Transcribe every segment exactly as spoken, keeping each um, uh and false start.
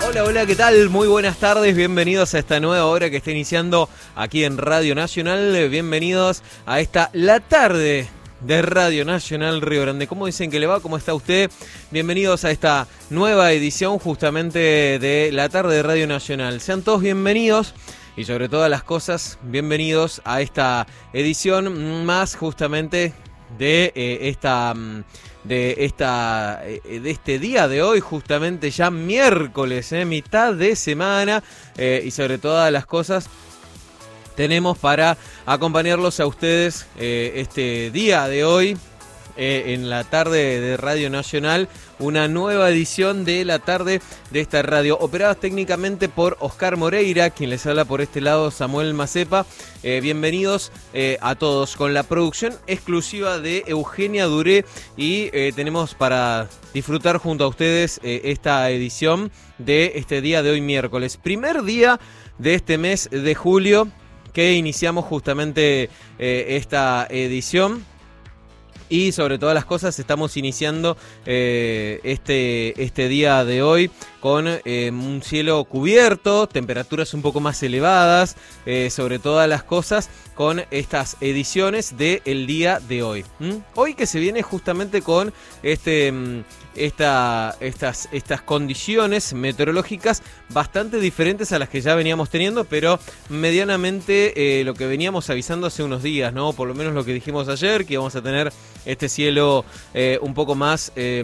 Hola, hola, ¿qué tal? Muy buenas tardes, bienvenidos a esta nueva hora que está iniciando aquí en Radio Nacional. Bienvenidos a esta La Tarde de Radio Nacional Río Grande. ¿Cómo dicen que le va? ¿Cómo está usted? Bienvenidos a esta nueva edición justamente de La Tarde de Radio Nacional. Sean todos bienvenidos y sobre todas las cosas, bienvenidos a esta edición más justamente de eh, esta... de esta de este día de hoy, justamente ya miércoles, eh, mitad de semana, eh, y sobre todas las cosas tenemos para acompañarlos a ustedes eh, este día de hoy eh, en la tarde de Radio Nacional, una nueva edición de la tarde de esta radio, operadas técnicamente por Oscar Moreira, quien les habla por este lado, Samuel Macepa. Eh, bienvenidos eh, a todos, con la producción exclusiva de Eugenia Duré, y eh, tenemos para disfrutar junto a ustedes eh, esta edición de este día de hoy miércoles, primer día de este mes de julio que iniciamos justamente eh, esta edición. Y sobre todas las cosas estamos iniciando eh, este, este día de hoy con eh, un cielo cubierto, temperaturas un poco más elevadas, eh, sobre todas las cosas con estas ediciones del día de hoy. ¿Mm? Hoy que se viene justamente con este... Esta, estas, estas condiciones meteorológicas bastante diferentes a las que ya veníamos teniendo, pero medianamente eh, lo que veníamos avisando hace unos días, ¿no? Por lo menos lo que dijimos ayer, que íbamos a tener este cielo eh, un poco más eh,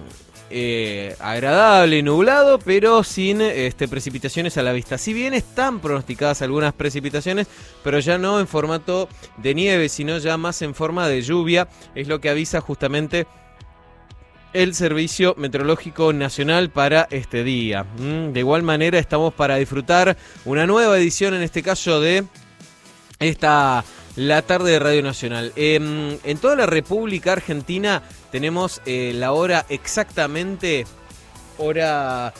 eh, agradable, nublado, pero sin este, precipitaciones a la vista. Si bien están pronosticadas algunas precipitaciones, pero ya no en formato de nieve, sino ya más en forma de lluvia, es lo que avisa justamente el Servicio Meteorológico Nacional para este día. De igual manera estamos para disfrutar una nueva edición, en este caso de esta La Tarde de Radio Nacional. Eh, en toda la República Argentina tenemos eh, la hora exactamente, hora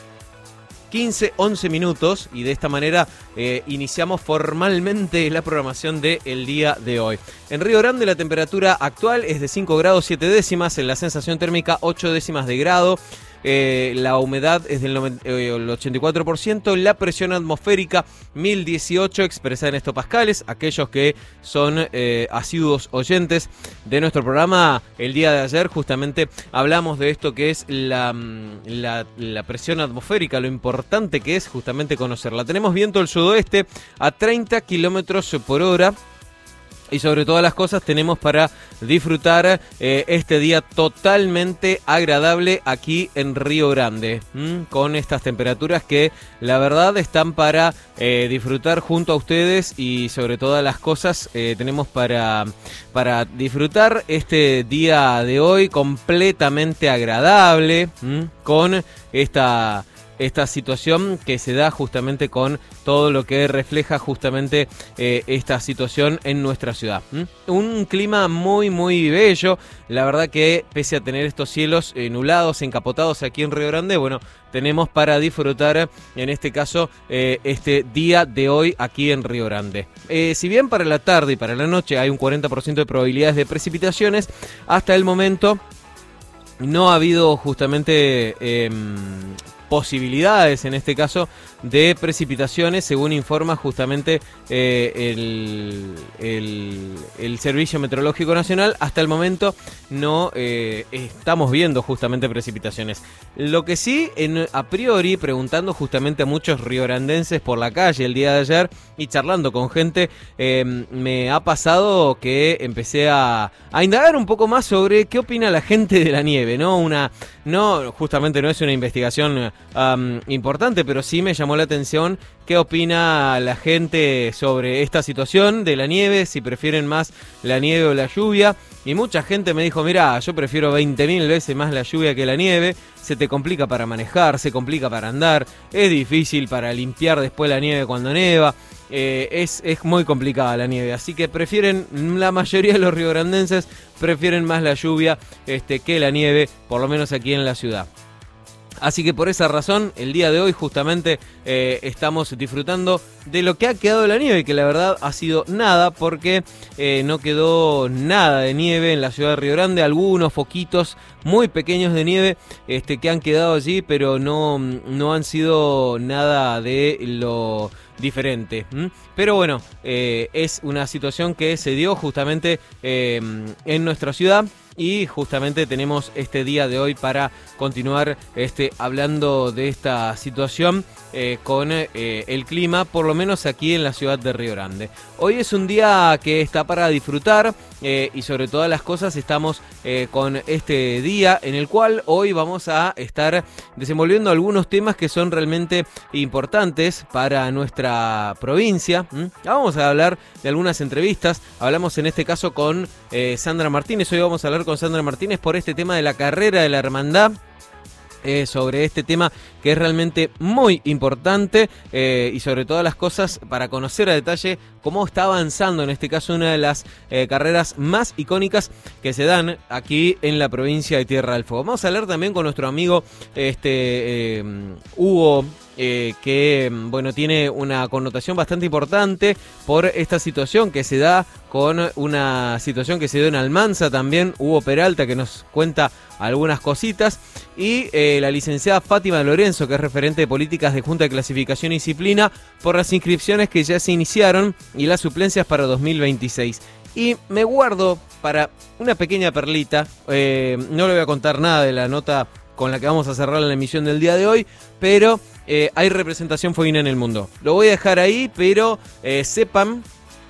quince, once minutos, y de esta manera eh, iniciamos formalmente la programación del día de hoy. En Río Grande la temperatura actual es de cinco grados siete décimas, en la sensación térmica ocho décimas de grado. Eh, la humedad es del noventa, eh, el ochenta y cuatro por ciento, la presión atmosférica mil dieciocho expresada en hectopascales. Aquellos que son eh, asiduos oyentes de nuestro programa, el día de ayer justamente hablamos de esto que es la, la, la presión atmosférica, lo importante que es justamente conocerla. Tenemos viento del sudoeste a treinta kilómetros por hora. Y sobre todas las cosas tenemos para disfrutar eh, este día totalmente agradable aquí en Río Grande, ¿m? Con estas temperaturas que la verdad están para eh, disfrutar junto a ustedes, y sobre todas las cosas eh, tenemos para, para disfrutar este día de hoy completamente agradable, ¿m? Con esta... esta situación que se da justamente con todo lo que refleja justamente eh, esta situación en nuestra ciudad. ¿Mm? Un clima muy muy bello, la verdad que pese a tener estos cielos eh, nublados, encapotados aquí en Río Grande, bueno, tenemos para disfrutar en este caso eh, este día de hoy aquí en Río Grande. Eh, si bien para la tarde y para la noche hay un cuarenta por ciento de probabilidades de precipitaciones, hasta el momento no ha habido justamente... Eh, posibilidades en este caso de precipitaciones, según informa justamente eh, el, el, el Servicio Meteorológico Nacional. Hasta el momento no eh, estamos viendo justamente precipitaciones. Lo que sí, en, a priori, preguntando justamente a muchos riograndenses por la calle el día de ayer y charlando con gente, eh, me ha pasado que empecé a, a indagar un poco más sobre qué opina la gente de la nieve, ¿no? Una, no, justamente no es una investigación um, importante, pero sí me llamó la atención qué opina la gente sobre esta situación de la nieve, si prefieren más la nieve o la lluvia. Y mucha gente me dijo, mira, yo prefiero veinte mil veces más la lluvia que la nieve, se te complica para manejar, se complica para andar, es difícil para limpiar después la nieve cuando neva, eh, es, es muy complicada la nieve, así que prefieren, la mayoría de los riograndenses prefieren más la lluvia este, que la nieve, por lo menos aquí en la ciudad. Así que por esa razón, el día de hoy justamente eh, estamos disfrutando de lo que ha quedado de la nieve, que la verdad ha sido nada, porque eh, no quedó nada de nieve en la ciudad de Río Grande, algunos foquitos muy pequeños de nieve este, que han quedado allí, pero no, no han sido nada de lo diferente. ¿Mm? Pero bueno, eh, es una situación que se dio justamente eh, en nuestra ciudad. Y justamente tenemos este día de hoy para continuar este, hablando de esta situación eh, con eh, el clima, por lo menos aquí en la ciudad de Río Grande. Hoy es un día que está para disfrutar eh, y sobre todas las cosas estamos eh, con este día en el cual hoy vamos a estar desenvolviendo algunos temas que son realmente importantes para nuestra provincia. ¿Mm? Vamos a hablar de algunas entrevistas. Hablamos en este caso con eh, Sandra Martínez. Hoy vamos a hablar con Sandra Martínez por este tema de la carrera de la hermandad. Eh, sobre este tema que es realmente muy importante eh, y sobre todas las cosas para conocer a detalle cómo está avanzando en este caso una de las eh, carreras más icónicas que se dan aquí en la provincia de Tierra del Fuego. Vamos a hablar también con nuestro amigo este eh, Hugo, eh, que bueno, tiene una connotación bastante importante por esta situación que se da con una situación que se dio en Almanza también. Hugo Peralta, que nos cuenta algunas cositas, y eh, la licenciada Fátima Lorenzo, que es referente de políticas de Junta de Clasificación y Disciplina, por las inscripciones que ya se iniciaron y las suplencias para dos mil veintiséis. Y me guardo para una pequeña perlita, eh, no le voy a contar nada de la nota con la que vamos a cerrar la emisión del día de hoy, pero eh, hay representación fueguina en el mundo. Lo voy a dejar ahí, pero eh, sepan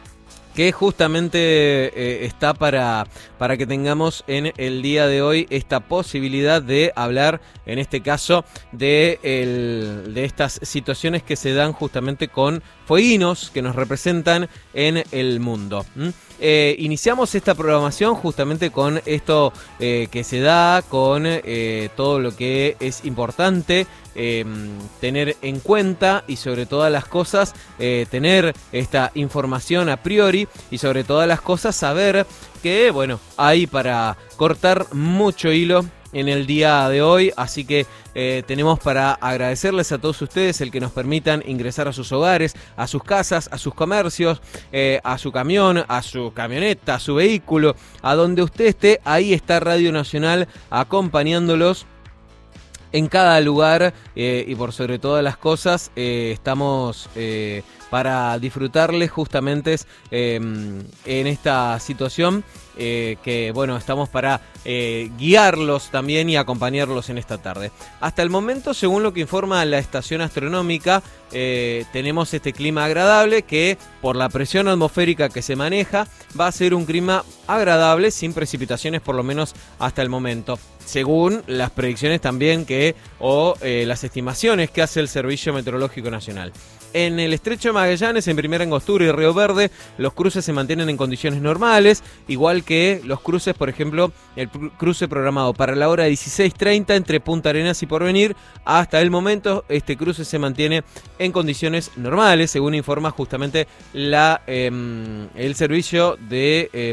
que justamente eh, está para, para que tengamos en el día de hoy esta posibilidad de hablar, en este caso, de, el, de estas situaciones que se dan justamente con fueguinos que nos representan en el mundo. ¿Mm? Eh, iniciamos esta programación justamente con esto eh, que se da, con eh, todo lo que es importante eh, tener en cuenta y sobre todas las cosas eh, tener esta información a priori y sobre todas las cosas saber que, bueno, hay para cortar mucho hilo en el día de hoy, así que eh, tenemos para agradecerles a todos ustedes el que nos permitan ingresar a sus hogares, a sus casas, a sus comercios, eh, a su camión, a su camioneta, a su vehículo, a donde usted esté. Ahí está Radio Nacional acompañándolos en cada lugar eh, y por sobre todas las cosas eh, estamos eh, para disfrutarles justamente eh, en esta situación eh, que bueno, estamos para eh, guiarlos también y acompañarlos en esta tarde. Hasta el momento, según lo que informa la estación astronómica, eh, tenemos este clima agradable que por la presión atmosférica que se maneja va a ser un clima agradable sin precipitaciones por lo menos hasta el momento, según las predicciones también que o eh, las estimaciones que hace el Servicio Meteorológico Nacional. En el Estrecho de Magallanes, en Primera Angostura y Río Verde, los cruces se mantienen en condiciones normales, igual que los cruces, por ejemplo, el cruce programado para la hora dieciséis treinta entre Punta Arenas y Porvenir. Hasta el momento, este cruce se mantiene en condiciones normales, según informa justamente la, eh, el servicio de, eh,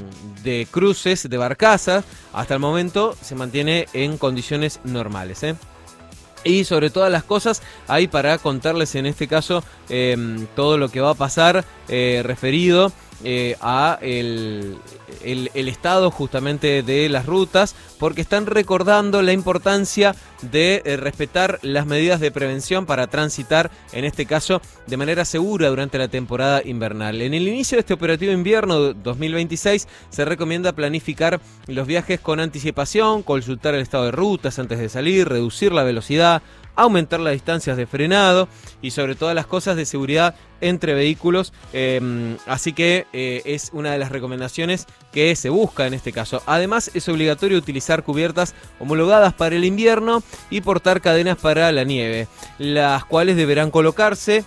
de cruces de barcazas. Hasta el momento se mantiene en condiciones normales, ¿eh? Y sobre todas las cosas, hay para contarles en este caso eh, todo lo que va a pasar eh, referido eh, a el, el, el estado justamente de las rutas, porque están recordando la importancia de eh, respetar las medidas de prevención para transitar, en este caso, de manera segura durante la temporada invernal. En el inicio de este operativo invierno dos mil veintiséis se recomienda planificar los viajes con anticipación, consultar el estado de rutas antes de salir, reducir la velocidad, aumentar las distancias de frenado y sobre todas las cosas de seguridad entre vehículos, eh, así que eh, es una de las recomendaciones que se busca en este caso. Además, es obligatorio utilizar cubiertas homologadas para el invierno y portar cadenas para la nieve, las cuales deberán colocarse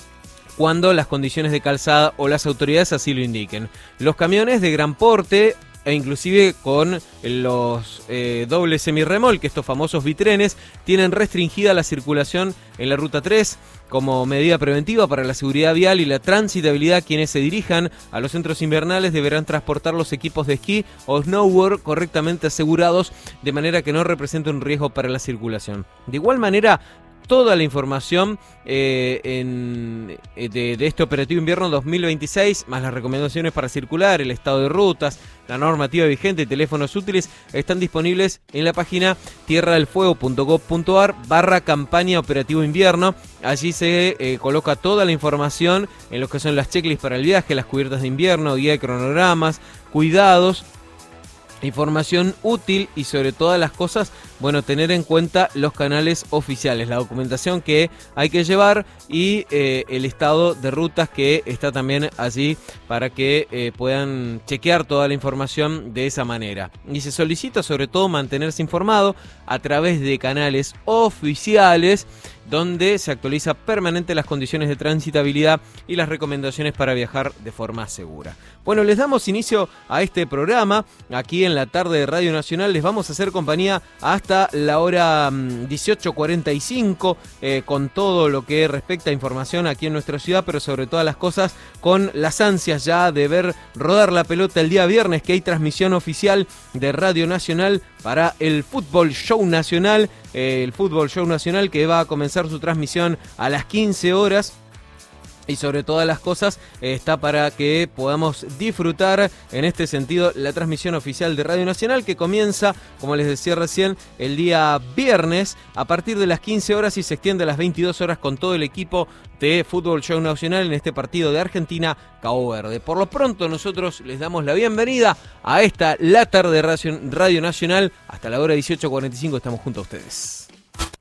cuando las condiciones de calzada o las autoridades así lo indiquen. Los camiones de gran porte e inclusive con los eh, dobles semirremolques, estos famosos bitrenes, tienen restringida la circulación en la ruta tres como medida preventiva para la seguridad vial y la transitabilidad. Quienes se dirijan a los centros invernales deberán transportar los equipos de esquí o snowboard correctamente asegurados, de manera que no represente un riesgo para la circulación. De igual manera, toda la información eh, en, de, de este operativo invierno dos mil veintiséis, más las recomendaciones para circular, el estado de rutas, la normativa vigente y teléfonos útiles, están disponibles en la página tierradelfuego.gov.ar barra campaña operativo invierno. Allí se eh, coloca toda la información en lo que son las checklists para el viaje, las cubiertas de invierno, guía de cronogramas, cuidados, información útil y sobre todas las cosas, bueno, tener en cuenta los canales oficiales, la documentación que hay que llevar y eh, el estado de rutas que está también allí para que eh, puedan chequear toda la información de esa manera. Y se solicita sobre todo mantenerse informado a través de canales oficiales donde se actualiza permanente las condiciones de transitabilidad y las recomendaciones para viajar de forma segura. Bueno, les damos inicio a este programa aquí en la tarde de Radio Nacional. Les vamos a hacer compañía hasta la hora dieciocho cuarenta y cinco eh, con todo lo que respecta a información aquí en nuestra ciudad, pero sobre todas las cosas con las ansias ya de ver rodar la pelota el día viernes, que hay transmisión oficial de Radio Nacional para el Fútbol Show Nacional, eh, el Fútbol Show Nacional que va a comenzar su transmisión a las quince horas. Y sobre todas las cosas eh, está para que podamos disfrutar en este sentido la transmisión oficial de Radio Nacional, que comienza, como les decía recién, el día viernes a partir de las quince horas y se extiende a las veintidós horas con todo el equipo de Fútbol Show Nacional en este partido de Argentina-Cabo Verde. Por lo pronto nosotros les damos la bienvenida a esta La Tarde de Radio Nacional. Hasta la hora dieciocho cuarenta y cinco estamos junto a ustedes.